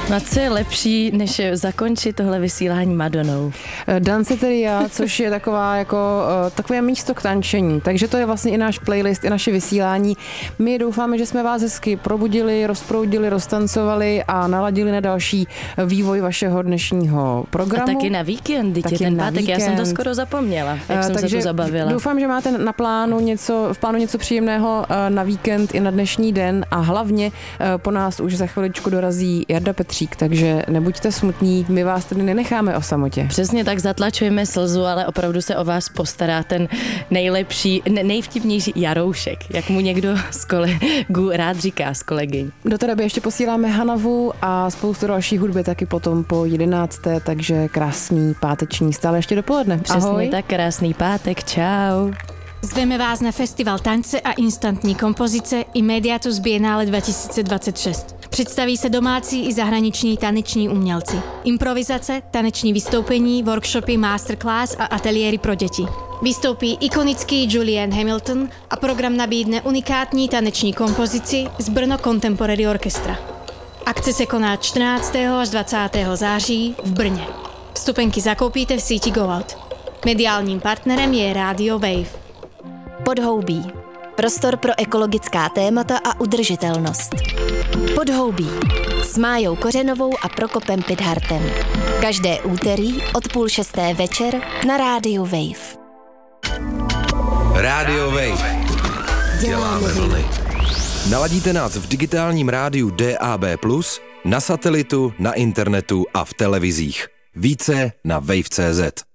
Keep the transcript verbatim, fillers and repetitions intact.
No a co je lepší, než zakončit tohle vysílání Madonou? Danceteria, což je taková jako takové místo k tančení. Takže to je vlastně i náš playlist, i naše vysílání. My doufáme, že jsme vás hezky probudili, rozproudili, roztancovali a naladili na další vývoj vašeho dnešního programu. A taky na víkend, dítě, ten pátek, víkend. Já jsem to skoro zapomněla, jak jsem Takže se tu zabavila. Doufám, že máte na plánu něco, v plánu něco příjemného na víkend i na dnešní den a hlavně po nás už za chviličku dorazí Jarda Petřík, takže nebuďte smutní, my vás tady nenecháme o samotě. Přesně tak, zatlačujeme slzu, ale opravdu se o vás postará ten nejlepší, nejvtipnější Jaroušek, jak mu někdo z kolegů rád říká, z kolegyň. Do té doby ještě posíláme Hanavu a spoustu další hudby taky potom po jedenácté, takže krásný páteční stále ještě dopoledne. Přesně Ahoj. tak, krásný pátek, čau. Zveme vás na festival tance a instantní kompozice Immediatus Biennale dvacet dvacet šest. Představí se domácí i zahraniční taneční umělci. Improvizace, taneční vystoupení, workshopy, masterclass a ateliéry pro děti. Vystoupí ikonický Julian Hamilton a program nabídne unikátní taneční kompozici z Brno Contemporary Orchestra. Akce se koná čtrnáctého až dvacátého září v Brně. Vstupenky zakoupíte v síti Go Out. Mediálním partnerem je Rádio Wave. Podhoubí. Prostor pro ekologická témata a udržitelnost. Podhoubí. S Májou Kořenovou a Prokopem Pidhartem. Každé úterý od půl šesté večer na Rádiu Wave. Rádio Wave. Děláme vlny. Naladíte nás v digitálním rádiu D A B plus, na satelitu, na internetu a v televizích. Více na wave tečka cé zet.